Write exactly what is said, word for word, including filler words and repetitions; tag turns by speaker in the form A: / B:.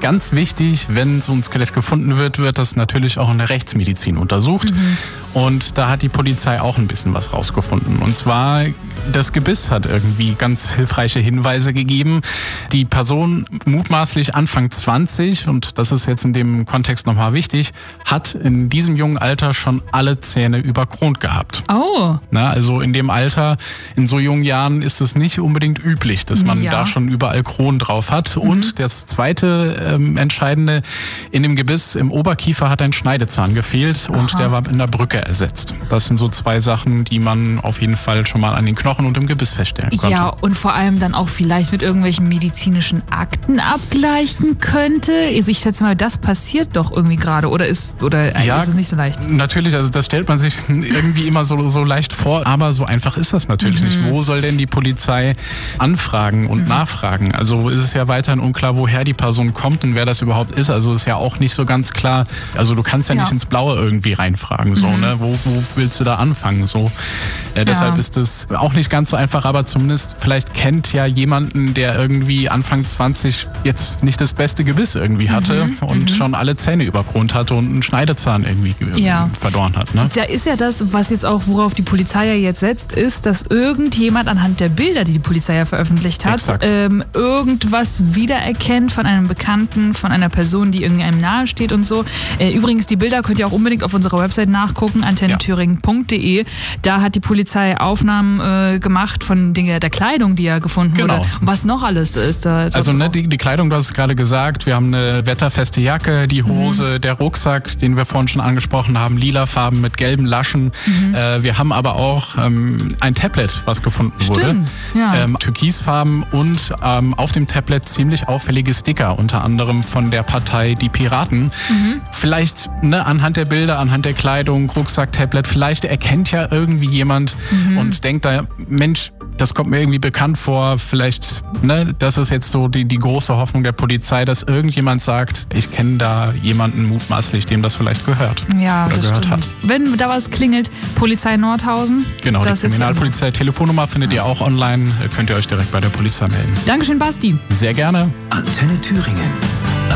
A: ganz wichtig, wenn so ein Skelett gefunden wird, wird das natürlich auch in der Rechtsmedizin untersucht. Mhm. Und da hat die Polizei auch ein bisschen was rausgefunden. Und zwar, das Gebiss hat irgendwie ganz hilfreiche Hinweise gegeben. Die Person, mutmaßlich Anfang zwanzig, und das ist jetzt in dem Kontext nochmal wichtig, hat in diesem jungen Alter schon alle Zähne überkront gehabt.
B: Oh.
A: Na, also in dem Alter, in so jungen Jahren ist es nicht unbedingt üblich, dass man ja. da schon überall Kronen drauf hat. Mhm. Und das zweite ähm, Entscheidende, in dem Gebiss im Oberkiefer hat ein Schneidezahn gefehlt. Aha. Und der war in der Brücke ersetzt. Das sind so zwei Sachen, die man auf jeden Fall schon mal an den Knochen und im Gebiss feststellen konnte.
B: Ja, und vor allem dann auch vielleicht mit irgendwelchen medizinischen Akten abgleichen könnte. Also ich schätze mal, das passiert doch irgendwie gerade, oder ist oder
A: ja,
B: ist es nicht so leicht?
A: Natürlich, also das stellt man sich irgendwie immer so, so leicht vor, aber so einfach ist das natürlich mhm. nicht. Wo soll denn die Polizei anfragen und mhm. nachfragen? Also ist es ja weiterhin unklar, woher die Person kommt und wer das überhaupt ist. Also ist ja auch nicht so ganz klar. Also du kannst ja, ja. nicht ins Blaue irgendwie reinfragen, so, mhm. ne? Wo, wo willst du da anfangen? So, äh, deshalb ja. ist es auch nicht ganz so einfach, aber zumindest vielleicht kennt ja jemanden, der irgendwie Anfang zwanzig jetzt nicht das beste Gebiss irgendwie hatte mhm. und mhm. schon alle Zähne überkront hatte und einen Schneidezahn irgendwie ja. verloren hat. Ne?
B: Da ist ja das, was jetzt auch, worauf die Polizei ja jetzt setzt, ist, dass irgendjemand anhand der Bilder, die die Polizei ja veröffentlicht hat, ähm, irgendwas wiedererkennt von einem Bekannten, von einer Person, die irgendeinem nahe steht und so. Äh, übrigens, die Bilder könnt ihr auch unbedingt auf unserer Website nachgucken, antenne thüringen punkt de. Da hat die Polizei Aufnahmen äh, gemacht von Dinge der Kleidung, die ja gefunden
A: genau.
B: wurde. Und was noch alles ist da.
A: Also ne, die, die Kleidung, du hast es gerade gesagt, wir haben eine wetterfeste Jacke, die Hose, mhm. der Rucksack, den wir vorhin schon angesprochen haben, lila Farben mit gelben Laschen. Mhm. Äh, wir haben aber auch ähm, ein Tablet, was gefunden
B: Stimmt.
A: wurde.
B: Ja.
A: Ähm, Türkisfarben und ähm, auf dem Tablet ziemlich auffällige Sticker, unter anderem von der Partei Die Piraten. Mhm. Vielleicht ne, anhand der Bilder, anhand der Kleidung, Rucksack, Tablet, vielleicht erkennt ja irgendwie jemand mhm. und denkt da, Mensch, das kommt mir irgendwie bekannt vor, vielleicht, ne, das ist jetzt so die, die große Hoffnung der Polizei, dass irgendjemand sagt, ich kenne da jemanden mutmaßlich, dem das vielleicht gehört.
B: Ja,
A: oder
B: das
A: gehört
B: stimmt.
A: hat.
B: Wenn da was klingelt, Polizei Nordhausen.
A: Genau, die Kriminalpolizei-Telefonnummer findet ihr auch online, könnt ihr euch direkt bei der Polizei melden.
B: Dankeschön, Basti.
A: Sehr gerne.
C: Antenne Thüringen.